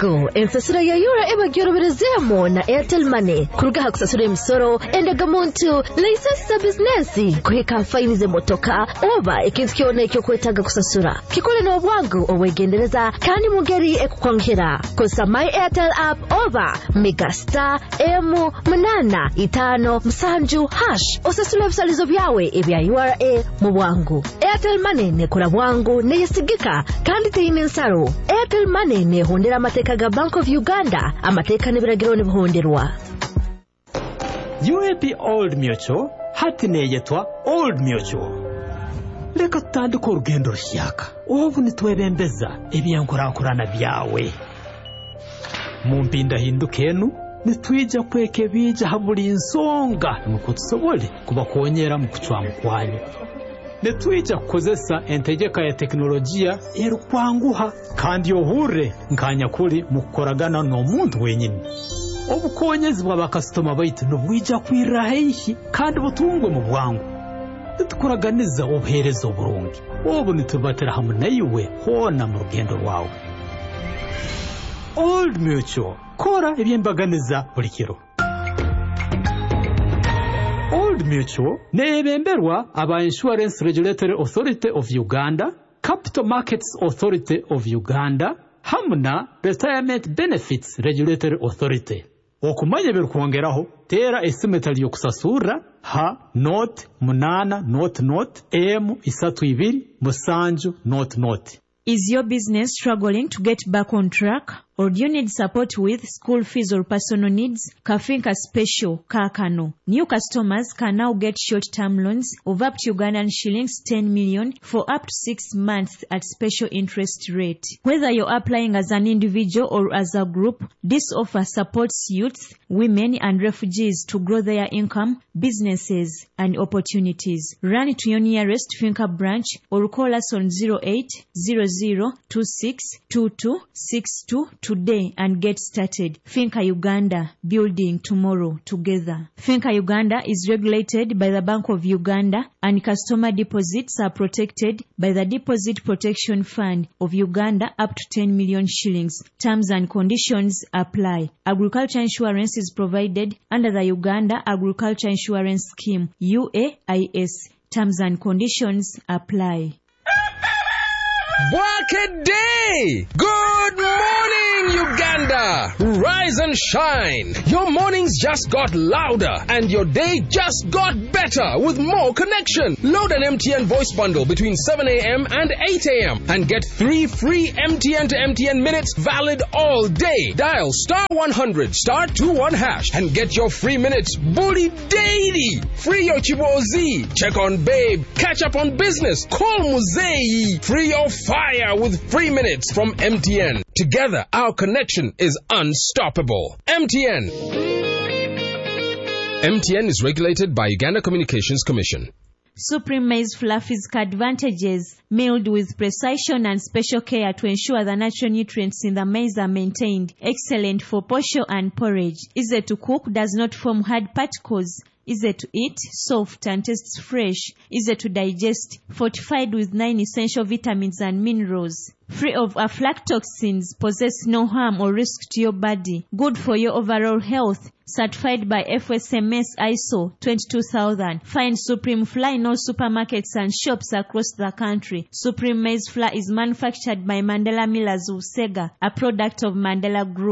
bwangu ensasura ya yura ebagyoroberezemo na Airtel Money kurugaha kusasura emisoro endaga muntu license business kuheka fine ze motoka oba ikintu kyone cyo kwetaga kusasura kikole no bwangu owegendereza kandi mugeri ekukongera kosa my Airtel app oba megastar M855 osasura bisalizo byawe ebya URA mu bwangu. Airtel Money ne kora bwangu ne yesigika kandi teyine nsaro. Airtel Money ne hondera amateka ga Bank of Uganda amateka ne biragiro ne buhonderwa. UAP Old Mutual hati ne yetwa Old Mutual. Leka tutandika urugendo rushyaka ubu nitwebembeza ebyankorakorana byawe mu mpinda hindukenu nitwija kweke bija haburi insonga nuko tusobole kubakonyera mu kucwa mukwanyu netwija kukozesa entegeka ya teknolojia erukwanguha kandi yohure nkanya kuri mukoragana no muntu wenyine obukonyezi bwa bakastoma baitu nubwija kwirahihi kandi butungwe mu bwangu nitukoraganiza obuherezo burungi obu nitubatera hamwe nayiwe hona mu rugendo rwawe. Old Mutual kora ebyembaganiza buli kiro. Old Mutual nebemberwa aba Insurance Regulatory Authority of Uganda, Capital Markets Authority of Uganda, hamna Retirement Benefits Regulatory Authority. Okumanya berukongeraho tera esimetali yokusasura ha note munana note m isatu ibiri musanju note. Is your business struggling to get back on track? Or do you need support with school fees or personal needs? Kafinka Special Kakano. New customers can now get short-term loans of up to Ugandan shillings 10 million for up to 6 months at special interest rate. Whether you're applying as an individual or as a group, this offer supports youths, women and refugees to grow their income, businesses and opportunities. Run to your nearest Finca branch or call us on 0800262262 today and get started. Finca Uganda, building tomorrow together. Finca Uganda is regulated by the Bank of Uganda and customer deposits are protected by the Deposit Protection Fund of Uganda up to 10 million shillings. Terms and conditions apply. Agriculture insurance is provided under the Uganda Agriculture Insurance Scheme, UAIS. Terms and conditions apply. Bucket Day! Good morning, Uganda! Rise and shine! Your mornings just got louder and your day just got better with more connection. Load an MTN voice bundle between 7 a.m. and 8 a.m. and get 3 free MTN to MTN minutes valid all day. Dial *100 *21 hash and get your free minutes bully daily. Free your Chibozi. Check on babe. Catch up on business. Call Muzei. Free your fire with free minutes from MTN. Together, our connection is unstoppable. MTN. MTN is regulated by Uganda Communications Commission. Supreme Maize Flour physical advantages, milled with precision and special care to ensure the natural nutrients in the maize are maintained. Excellent for posho and porridge. Easy to cook, does not form hard particles. Easy to eat, soft and tastes fresh. Easy to digest, fortified with 9 essential vitamins and minerals. Free of aflatoxins, possess no harm or risk to your body. Good for your overall health. Certified by FSMS ISO 22000. Find Supreme Flour in all supermarkets and shops across the country. Supreme Maize Flour is manufactured by Mandela Millers of Sega, a product of Mandela Group.